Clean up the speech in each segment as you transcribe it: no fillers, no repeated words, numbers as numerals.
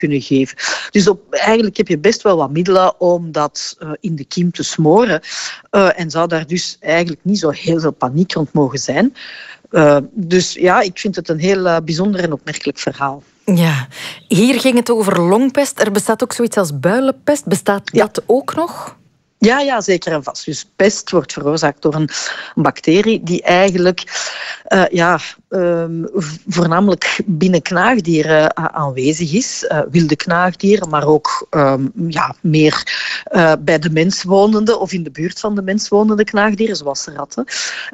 kunnen geven. Dus eigenlijk heb je best wel wat middelen om dat in de kiem te smoren. En zou daar dus eigenlijk niet zo heel veel paniek rond mogen zijn. Dus ja, ik vind het een heel bijzonder en opmerkelijk verhaal. Ja, hier ging het over longpest. Er bestaat ook zoiets als builenpest. Bestaat dat ook nog? Ja, zeker en vast. Dus pest wordt veroorzaakt door een bacterie die eigenlijk voornamelijk binnen knaagdieren aanwezig is. Wilde knaagdieren, maar ook meer bij de mens wonende of in de buurt van de mens wonende knaagdieren, zoals ratten.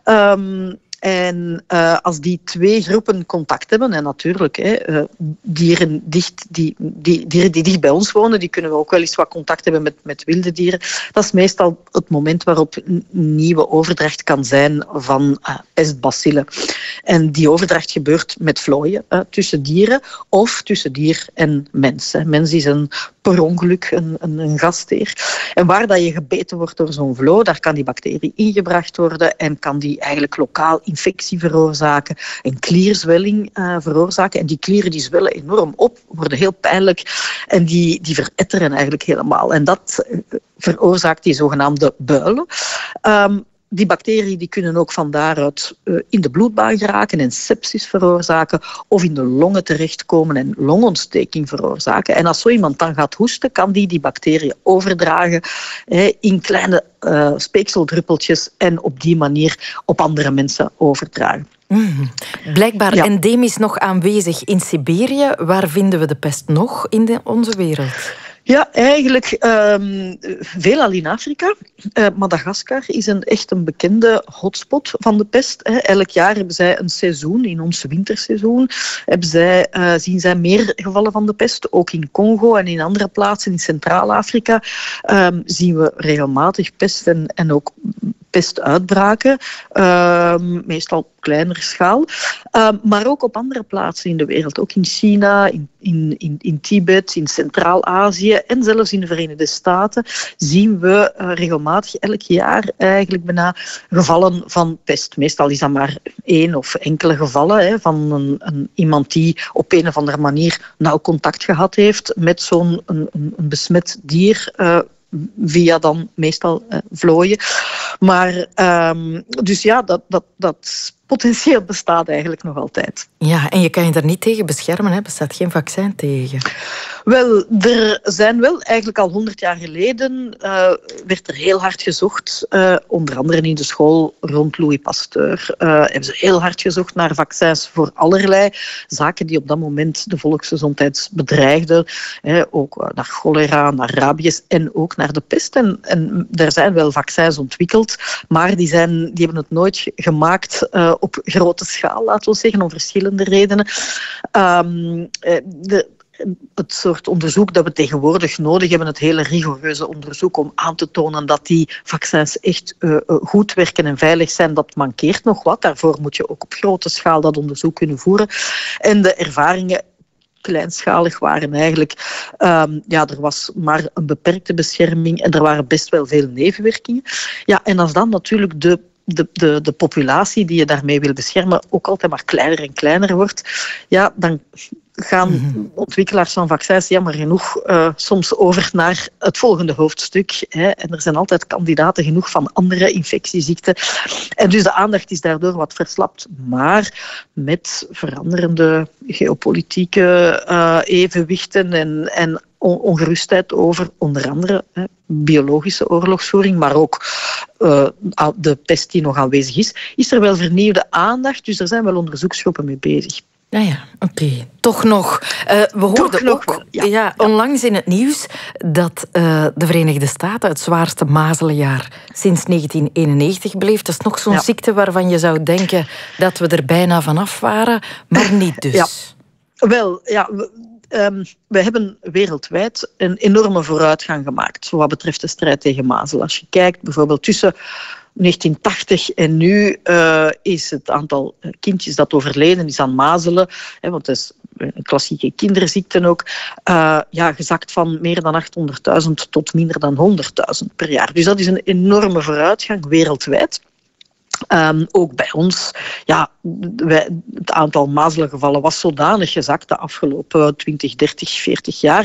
En als die twee groepen contact hebben, en natuurlijk, dieren die dicht bij ons wonen, die kunnen we ook wel eens wat contact hebben met wilde dieren. Dat is meestal het moment waarop een nieuwe overdracht kan zijn van pestbacillen. En die overdracht gebeurt met vlooien tussen dieren of tussen dier en mens. Mens is per ongeluk een gastheer. En waar dat je gebeten wordt door zo'n vloo, daar kan die bacterie ingebracht worden en kan die eigenlijk lokaal infectie veroorzaken en klierzwelling veroorzaken. En die klieren die zwellen enorm op, worden heel pijnlijk en die veretteren eigenlijk helemaal. En dat veroorzaakt die zogenaamde builen. Die bacteriën die kunnen ook van daaruit in de bloedbaan geraken en sepsis veroorzaken of in de longen terechtkomen en longontsteking veroorzaken. En als zo iemand dan gaat hoesten, kan die bacteriën overdragen in kleine speekseldruppeltjes en op die manier op andere mensen overdragen. Blijkbaar endemisch nog aanwezig in Siberië. Waar vinden we de pest nog in onze wereld? Ja, eigenlijk veelal in Afrika. Madagaskar is echt een bekende hotspot van de pest. Elk jaar hebben zij een seizoen, in ons winterseizoen, zien zij meer gevallen van de pest. Ook in Congo en in andere plaatsen in Centraal-Afrika zien we regelmatig pest en ook pestuitbraken. Meestal kleinere schaal. Maar ook op andere plaatsen in de wereld. Ook in China, in Tibet, in Centraal-Azië en zelfs in de Verenigde Staten zien we regelmatig elk jaar eigenlijk bijna gevallen van pest. Meestal is dat maar één of enkele gevallen van iemand die op een of andere manier nauw contact gehad heeft met zo'n een besmet dier, via dan meestal vlooien. Maar dus ja, dat potentieel bestaat eigenlijk nog altijd. Ja, en je kan je daar niet tegen beschermen, hè? Er bestaat geen vaccin tegen. Wel, er zijn wel eigenlijk al 100 jaar geleden werd er heel hard gezocht, onder andere in de school rond Louis Pasteur, hebben ze heel hard gezocht naar vaccins voor allerlei zaken die op dat moment de volksgezondheid bedreigden. Ook naar cholera, naar rabies en ook naar de pest. En er zijn wel vaccins ontwikkeld, maar die hebben het nooit gemaakt op grote schaal, laten we zeggen, om verschillende redenen. Het soort onderzoek dat we tegenwoordig nodig hebben, het hele rigoureuze onderzoek om aan te tonen dat die vaccins echt goed werken en veilig zijn, dat mankeert nog wat. Daarvoor moet je ook op grote schaal dat onderzoek kunnen voeren. En de ervaringen kleinschalig waren eigenlijk. Er was maar een beperkte bescherming en er waren best wel veel nevenwerkingen. Ja, en als dan natuurlijk de populatie die je daarmee wil beschermen ook altijd maar kleiner en kleiner wordt, ja, dan gaan ontwikkelaars van vaccins jammer genoeg soms over naar het volgende hoofdstuk. En er zijn altijd kandidaten genoeg van andere infectieziekten. En dus de aandacht is daardoor wat verslapt. Maar met veranderende geopolitieke evenwichten en ongerustheid over onder andere biologische oorlogsvoering, maar ook de pest die nog aanwezig is er wel vernieuwde aandacht. Dus er zijn wel onderzoeksgroepen mee bezig. Ja, oké. Toch nog. We hoorden ook onlangs in het nieuws dat de Verenigde Staten het zwaarste mazelenjaar sinds 1991 beleeft. Dat is nog zo'n ziekte waarvan je zou denken dat we er bijna vanaf waren, maar niet dus. Ja. Wel, ja, we hebben wereldwijd een enorme vooruitgang gemaakt wat betreft de strijd tegen mazelen. Als je kijkt bijvoorbeeld tussen 1980 en nu is het aantal kindjes dat overleden is aan mazelen, want dat is een klassieke kinderziekte ook, gezakt van meer dan 800.000 tot minder dan 100.000 per jaar. Dus dat is een enorme vooruitgang wereldwijd. Ook bij ons, het aantal mazelengevallen was zodanig gezakt de afgelopen 20, 30, 40 jaar